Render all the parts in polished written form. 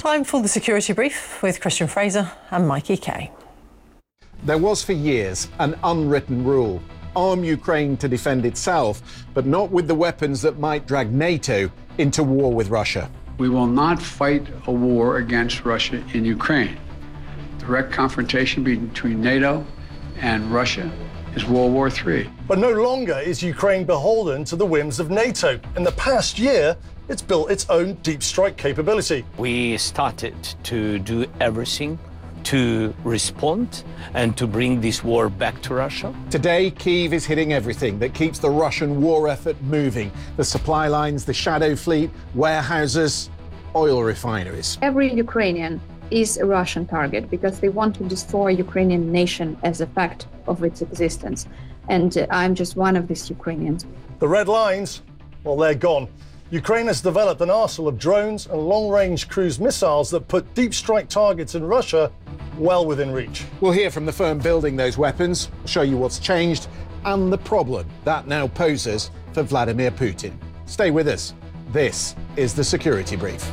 Time for the Security Brief with Christian Fraser and Mikey Kay. There was for years an unwritten rule: arm Ukraine to defend itself, but not with the weapons that might drag NATO into war with Russia. We will not fight a war against Russia in Ukraine. Direct confrontation between NATO and Russia is World War III. But no longer is Ukraine beholden to the whims of NATO. In the past year, it's built its own deep strike capability. We started to do everything to respond and to bring this war back to Russia. Today, Kyiv is hitting everything that keeps the Russian war effort moving: the supply lines, the shadow fleet, warehouses, oil refineries. Every Ukrainian is a Russian target because they want to destroy Ukrainian nation as a fact of its existence. And I'm just one of these Ukrainians. The red lines, well, they're gone. Ukraine has developed an arsenal of drones and long-range cruise missiles that put deep strike targets in Russia well within reach. We'll hear from the firm building those weapons, show you what's changed and the problem that now poses for Vladimir Putin. Stay with us. This is the Security Brief.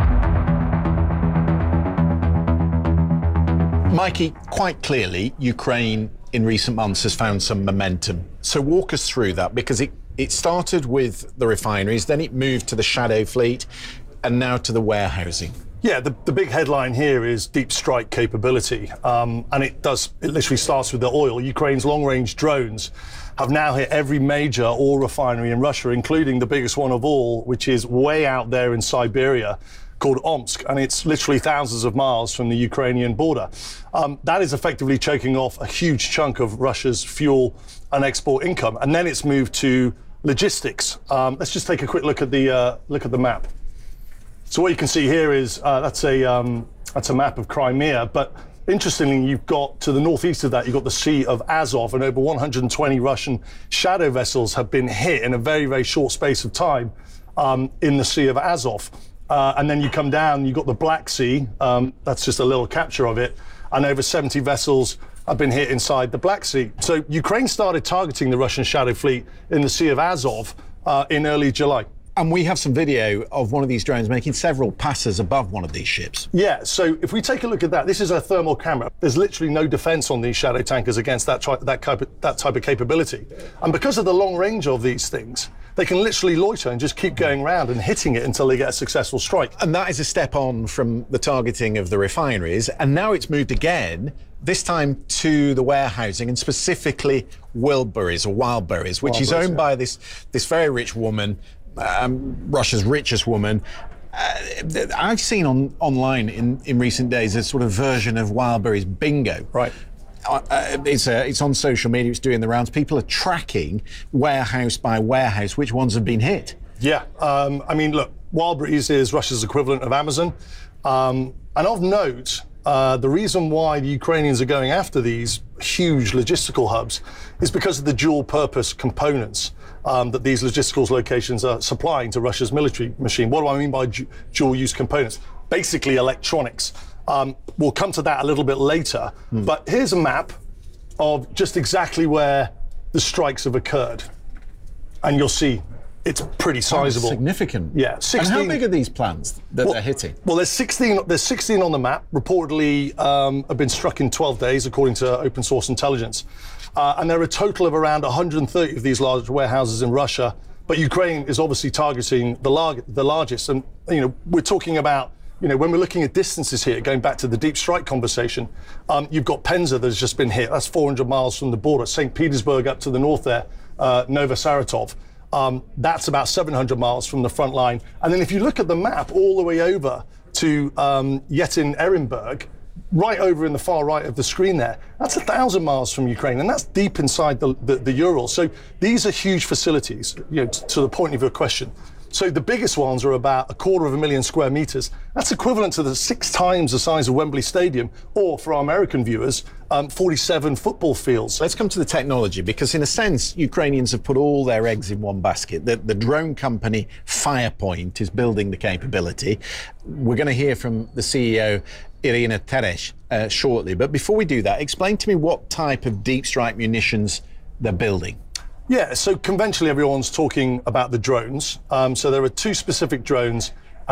Mikey, quite clearly, Ukraine in recent months has found some momentum. So walk us through that, because it started with the refineries, then it moved to the shadow fleet, and now to the warehousing. Yeah, the big headline here is deep strike capability, and it literally starts with the oil. Ukraine's long-range drones have now hit every major oil refinery in Russia, including the biggest one of all, which is way out there in Siberia, called Omsk, and it's literally thousands of miles from the Ukrainian border. That is effectively choking off a huge chunk of Russia's fuel and export income, and then it's moved to logistics. Let's just take a quick look at the map. So what you can see here is that's a map of Crimea, but interestingly, you've got to the northeast of that, you've got the Sea of Azov, and over 120 Russian shadow vessels have been hit in a very, very short space of time in the Sea of Azov. And then you come down, you've got the Black Sea, that's just a little capture of it, and over 70 vessels have been hit inside the Black Sea. So Ukraine started targeting the Russian shadow fleet in the Sea of Azov in early July. And we have some video of one of these drones making several passes above one of these ships. Yeah, so if we take a look at that, this is a thermal camera. There's literally no defense on these shadow tankers against that type of capability. And because of the long range of these things, they can literally loiter and just keep going around and hitting it until they get a successful strike. And that is a step on from the targeting of the refineries. And now it's moved again, this time to the warehousing, and specifically Wildberries, which is owned by this very rich woman, Russia's richest woman. I've seen online in recent days a sort of version of Wildberries bingo. Right. It's on social media, it's doing the rounds. People are tracking warehouse by warehouse which ones have been hit. Yeah, I mean, look, Wildberries is Russia's equivalent of Amazon. And of note, the reason why the Ukrainians are going after these huge logistical hubs is because of the dual purpose components that these logistical locations are supplying to Russia's military machine. What do I mean by dual use components? Basically electronics. We'll come to that a little bit later, but here's a map of just exactly where the strikes have occurred. And you'll see it's pretty sizable. Significant. Yeah. 16, and how big are these plants that they're hitting? Well, there's 16 on the map, reportedly have been struck in 12 days, according to open source intelligence. And there are a total of around 130 of these large warehouses in Russia, but Ukraine is obviously targeting the largest. And, we're talking about, when we're looking at distances here, going back to the deep strike conversation, you've got Penza that's just been hit. That's 400 miles from the border. St. Petersburg up to the north there, Novosaratov. That's about 700 miles from the front line. And then if you look at the map all the way over to Yetin-Ehrenburg, right over in the far right of the screen there, that's 1,000 miles from Ukraine, and that's deep inside the Urals. So these are huge facilities, to the point of your question. So the biggest ones are about 250,000 square meters. That's equivalent to the 6 times the size of Wembley Stadium, or for our American viewers, 47 football fields. Let's come to the technology, because in a sense, Ukrainians have put all their eggs in one basket. The drone company Firepoint is building the capability. We're going to hear from the CEO, Irina Teresh, shortly. But before we do that, explain to me what type of deep strike munitions they're building. Yeah, so conventionally everyone's talking about the drones. So there are 2 specific drones